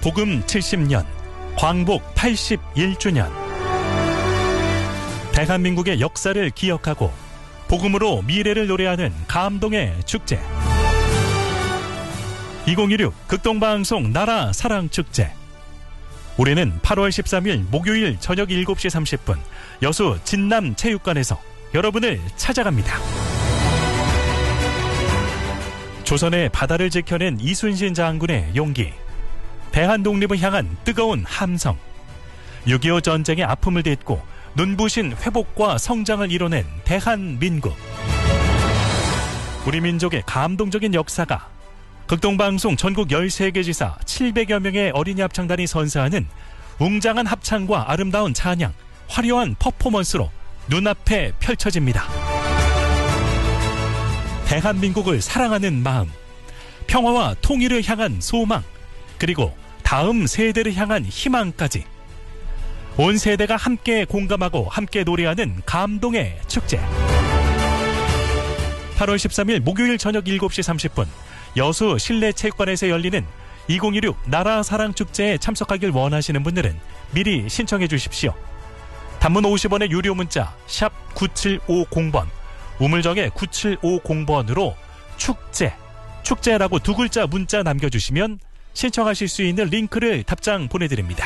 복음 70년, 광복 81주년. 대한민국의 역사를 기억하고 복음으로 미래를 노래하는 감동의 축제. 2016 극동방송 나라 사랑 축제. 올해는 8월 13일 목요일 저녁 7시 30분 여수 진남체육관에서 여러분을 찾아갑니다. 조선의 바다를 지켜낸 이순신 장군의 용기, 대한독립을 향한 뜨거운 함성, 6.25 전쟁의 아픔을 딛고 눈부신 회복과 성장을 이뤄낸 대한민국. 우리 민족의 감동적인 역사가 극동방송 전국 13개 지사 700여 명의 어린이 합창단이 선사하는 웅장한 합창과 아름다운 찬양, 화려한 퍼포먼스로 눈앞에 펼쳐집니다. 대한민국을 사랑하는 마음, 평화와 통일을 향한 소망, 그리고 다음 세대를 향한 희망까지 온 세대가 함께 공감하고 함께 노래하는 감동의 축제. 8월 13일 목요일 저녁 7시 30분 여수 실내체육관에서 열리는 2016 나라 사랑 축제에 참석하길 원하시는 분들은 미리 신청해 주십시오. 단문 50원의 유료 문자 샵 9750번, 우물정의 9750번으로 축제라고 두 글자 문자 남겨주시면 신청하실 수 있는 링크를 답장 보내드립니다.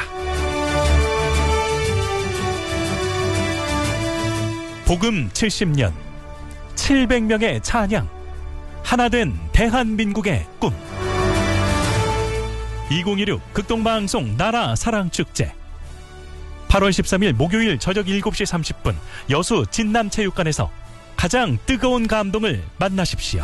복음 70년, 700명의 찬양, 하나된 대한민국의 꿈. 2016 극동방송 나라 사랑 축제. 8월 13일 목요일 저녁 7시 30분 여수 진남체육관에서 가장 뜨거운 감동을 만나십시오.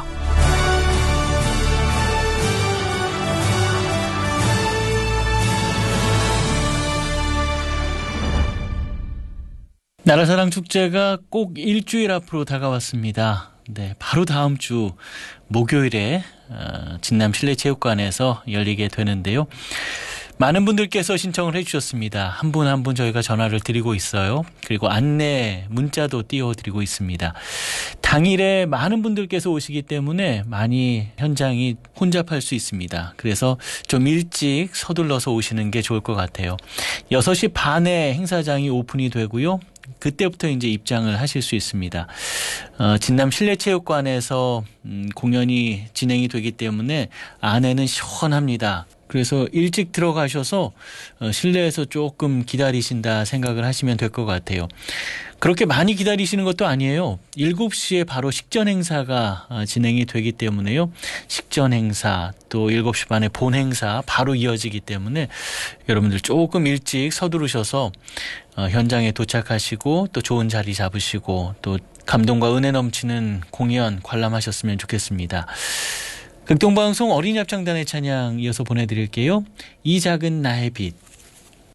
나라사랑 축제가 꼭 일주일 앞으로 다가왔습니다. 네, 바로 다음 주 목요일에 진남 실내체육관에서 열리게 되는데요. 많은 분들께서 신청을 해주셨습니다. 한 분 한 분 저희가 전화를 드리고 있어요. 그리고 안내 문자도 띄워드리고 있습니다. 당일에 많은 분들께서 오시기 때문에 많이 현장이 혼잡할 수 있습니다. 그래서 좀 일찍 서둘러서 오시는 게 좋을 것 같아요. 6시 반에 행사장이 오픈이 되고요. 그때부터 이제 입장을 하실 수 있습니다. 진남 실내체육관에서 공연이 진행이 되기 때문에 안에는 시원합니다. 그래서 일찍 들어가셔서 실내에서 조금 기다리신다 생각을 하시면 될 것 같아요. 그렇게 많이 기다리시는 것도 아니에요. 7시에 바로 식전 행사가 진행이 되기 때문에요. 식전 행사 또 7시 반에 본 행사 바로 이어지기 때문에 여러분들 조금 일찍 서두르셔서 현장에 도착하시고 또 좋은 자리 잡으시고 또 감동과 은혜 넘치는 공연 관람하셨으면 좋겠습니다. 극동방송 어린이 합창단의 찬양 이어서 보내드릴게요. 이 작은 나의 빛.